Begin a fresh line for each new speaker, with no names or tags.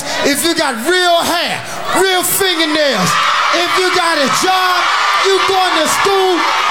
nails, if you got real hair, real fingernails, if you got a job, you going to school,